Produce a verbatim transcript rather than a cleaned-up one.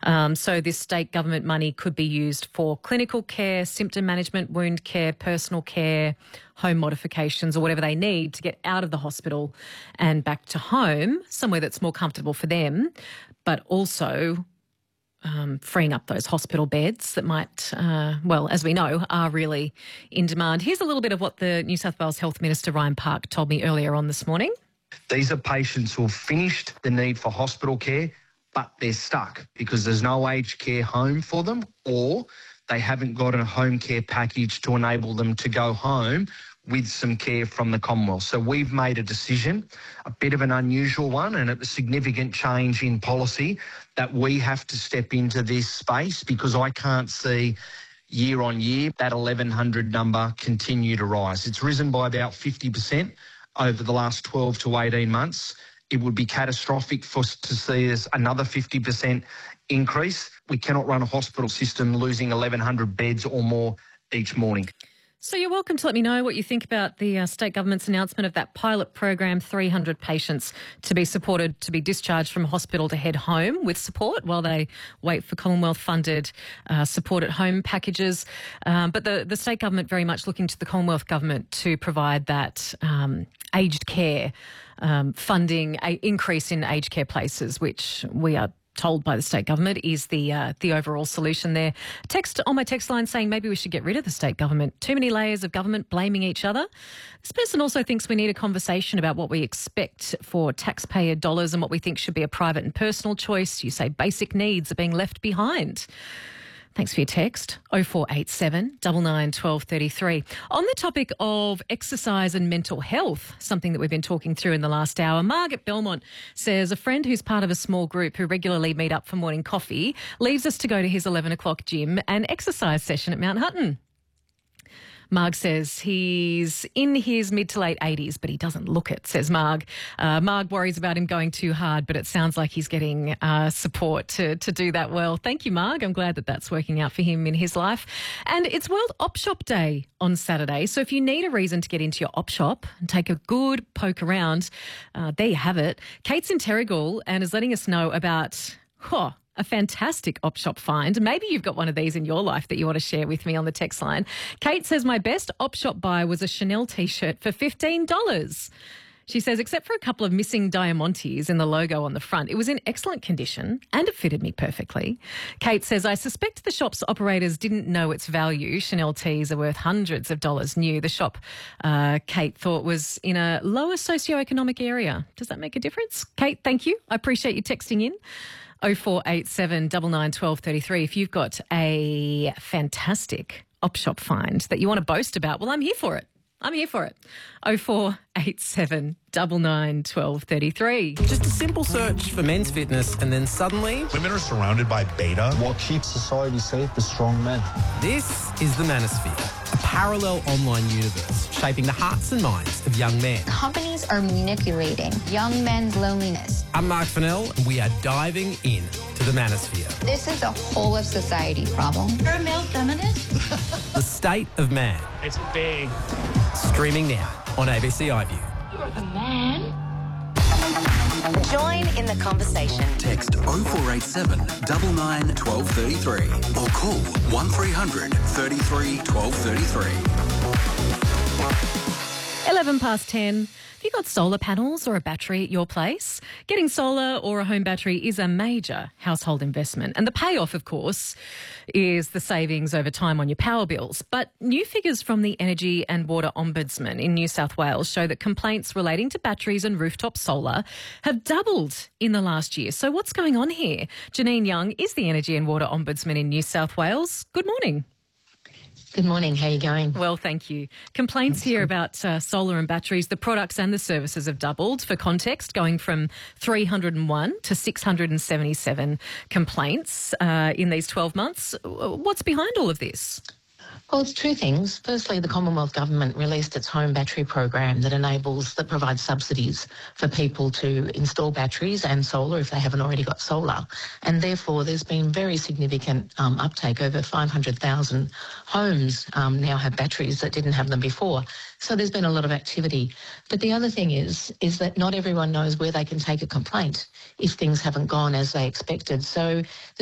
Um, so this state government money could be used for clinical care, symptom management, wound care, personal care, home modifications or whatever they need to get out of the hospital and back to home, somewhere that's more comfortable for them, but also um, freeing up those hospital beds that might, uh, well, as we know, are really in demand. Here's a little bit of what the New South Wales Health Minister, Ryan Park, told me earlier on this morning. These are patients who have finished the need for hospital care, but they're stuck because there's no aged care home for them, or they haven't got a home care package to enable them to go home with some care from the Commonwealth. So we've made a decision, a bit of an unusual one and a significant change in policy, that we have to step into this space because I can't see year on year that eleven hundred number continue to rise. It's risen by about fifty percent over the last twelve to eighteen months. It would be catastrophic for us to see us another fifty percent increase. We cannot run a hospital system losing eleven hundred beds or more each morning. So you're welcome to let me know what you think about the uh, state government's announcement of that pilot program, three hundred patients to be supported, to be discharged from hospital to head home with support while they wait for Commonwealth-funded uh, support at home packages. Um, but the, the state government very much looking to the Commonwealth government to provide that um, aged care um, funding, a increase in aged care places, which we are told by the state government is the uh, the overall solution there. Text on my text line saying maybe we should get rid of the state government. Too many layers of government blaming each other. This person also thinks we need a conversation about what we expect for taxpayer dollars and what we think should be a private and personal choice. You say basic needs are being left behind. Thanks for your text, oh four eight seven, nine nine, one two three three. On the topic of exercise and mental health, something that we've been talking through in the last hour, Margaret Belmont says a friend who's part of a small group who regularly meet up for morning coffee leaves us to go to his eleven o'clock gym and exercise session at Mount Hutton. Marg says he's in his mid to late eighties, but he doesn't look it, says Marg. Uh, Marg worries about him going too hard, but it sounds like he's getting uh, support to, to do that well. Thank you, Marg. I'm glad that that's working out for him in his life. And it's World Op Shop Day on Saturday, so if you need a reason to get into your op shop and take a good poke around, uh, there you have it. Kate's in Terrigal and is letting us know about... Huh, a fantastic op shop find. Maybe you've got one of these in your life that you want to share with me on the text line. Kate says, my best op shop buy was a Chanel T-shirt for fifteen dollars. She says, except for a couple of missing diamantes in the logo on the front, it was in excellent condition and it fitted me perfectly. Kate says, I suspect the shop's operators didn't know its value. Chanel tees are worth hundreds of dollars new. The shop, uh, Kate thought, was in a lower socioeconomic area. Does that make a difference? Kate, thank you. I appreciate you texting in. oh four eight seven, nine nine, one two three three. If you've got a fantastic op shop find that you want to boast about, well, I'm here for it. I'm here for it. oh four eight seven, nine nine, one two three three. Just a simple search for men's fitness and then suddenly... Women are surrounded by beta. What keeps society safe is strong men. This is the Manosphere, a parallel online universe shaping the hearts and minds of young men. Companies are manipulating young men's loneliness. I'm Mark Fennell and we are diving in to the Manosphere. This is a whole of society problem. You're a male feminist? The State of Man. It's big. Streaming now on A B C iView. You're the man. Join in the conversation. Text oh four eight seven, nine nine, one two three three or call one three hundred, thirty-three, twelve thirty-three. eleven past ten. Have you got solar panels or a battery at your place? Getting solar or a home battery is a major household investment. And the payoff, of course, is the savings over time on your power bills. But new figures from the Energy and Water Ombudsman in New South Wales show that complaints relating to batteries and rooftop solar have doubled in the last year. So what's going on here? Janine Young is the Energy and Water Ombudsman in New South Wales. Good morning. Good morning. How are you going? Well, thank you. Complaints here about uh, solar and batteries, the products and the services have doubled. For context, going from three hundred and one to six hundred and seventy-seven complaints uh, in these twelve months. What's behind all of this? Well, it's two things. Firstly, the Commonwealth Government released its home battery program that enables, that provides subsidies for people to install batteries and solar if they haven't already got solar. And therefore, there's been very significant um, uptake. Over five hundred thousand homes um, now have batteries that didn't have them before. So there's been a lot of activity. But the other thing is, is that not everyone knows where they can take a complaint if things haven't gone as they expected. So